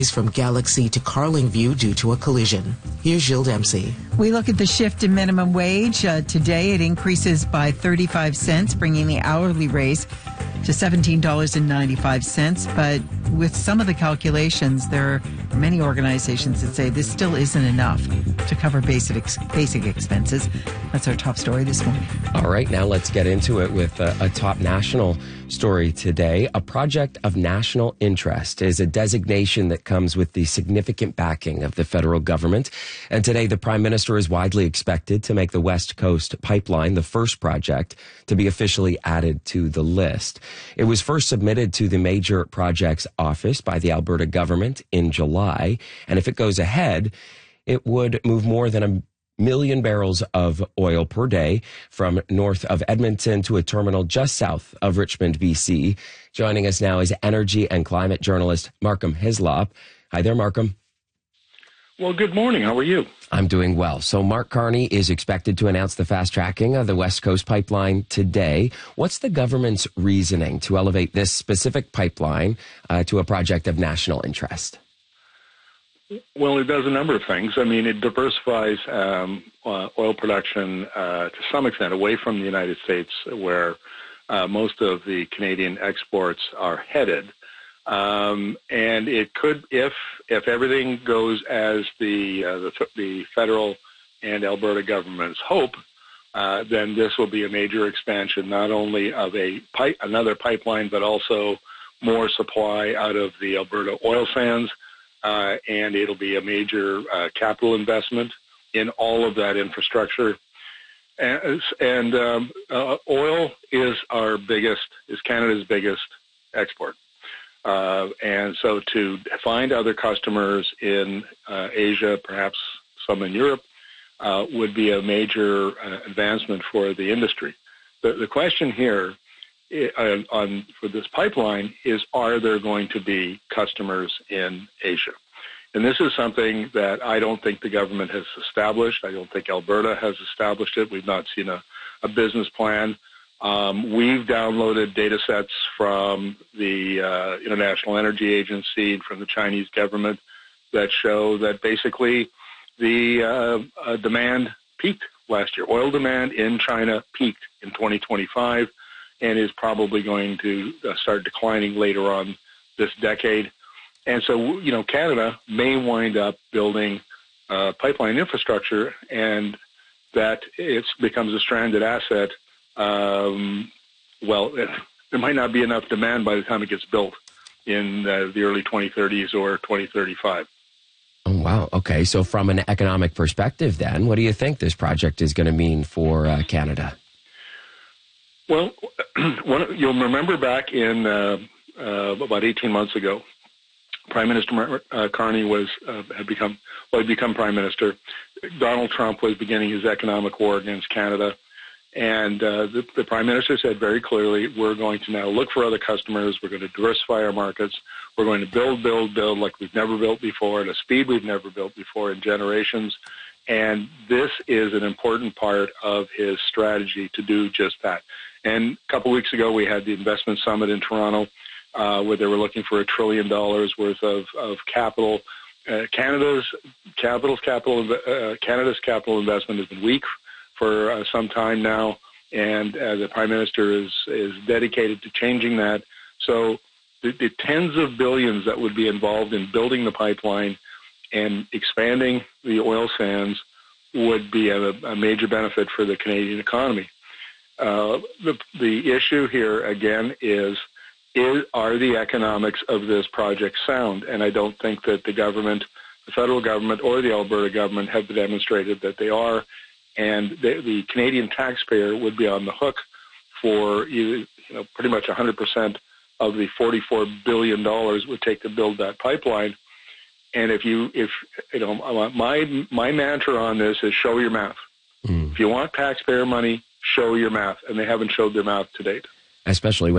from Galaxy to Carlingview due to a collision. Here's Gilles Dempsey. We look at the shift in minimum wage. Today it increases by 35 cents, bringing the hourly raise to $17.95. But with some of the calculations, there are many organizations that say this still isn't enough to cover basic expenses. That's our top story this morning. All right, now let's get into it with a top national story today. A project of national interest is a designation that comes with the significant backing of the federal government. And today, the Prime Minister is widely expected to make the West Coast Pipeline the first project to be officially added to the list. It was first submitted to the Major Projects Office by the Alberta government in July. And if it goes ahead, it would move more than 1 million barrels of oil per day from north of Edmonton to a terminal just south of Richmond, BC. Joining us now is energy and climate journalist Markham Hislop. Hi there, Markham. Well, good morning. How are you? I'm doing well. So Mark Carney is expected to announce the fast tracking of the West Coast Pipeline today. What's the government's reasoning to elevate this specific pipeline to a project of national interest? Well, it does a number of things. I mean, it diversifies oil production to some extent away from the United States, where most of the Canadian exports are headed. And it could, if everything goes as the federal and Alberta governments hope, then this will be a major expansion, not only of another pipeline, but also more supply out of the Alberta oil sands. And it'll be a major capital investment in all of that infrastructure. And oil is Canada's biggest export. And so to find other customers in Asia, perhaps some in Europe, would be a major advancement for the industry. The question here for this pipeline is, are there going to be customers in Asia? And this is something that I don't think the government has established. I don't think Alberta has established it. We've not seen a business plan. We've downloaded data sets from the International Energy Agency and from the Chinese government that show that basically the demand peaked last year. Oil demand in China peaked in 2025 and is probably going to start declining later on this decade. And so, Canada may wind up building pipeline infrastructure, and that it becomes a stranded asset. There might not be enough demand by the time it gets built in the early 2030s or 2035. Oh, wow. Okay. So from an economic perspective, then, what do you think this project is going to mean for Canada? Well, you'll remember back in about 18 months ago, Prime Minister Carney had become Prime Minister. Donald Trump was beginning his economic war against Canada. And the Prime Minister said very clearly, we're going to now look for other customers. We're going to diversify our markets. We're going to build like we've never built before at a speed we've never built before in generations. And this is an important part of his strategy to do just that. And a couple weeks ago, we had the investment summit in Toronto where they were looking for $1 trillion worth of capital. Canada's capital investment has been weak for some time now, and the Prime Minister is dedicated to changing that. So the tens of billions that would be involved in building the pipeline and expanding the oil sands would be a major benefit for the Canadian economy. The issue here, again, are the economics of this project sound? And I don't think that the government, the federal government or the Alberta government have demonstrated that they are. And the Canadian taxpayer would be on the hook for pretty much 100% of the $44 billion would take to build that pipeline. And my mantra on this is show your math. If you want taxpayer money, show your math, and they haven't showed their math to date. Especially when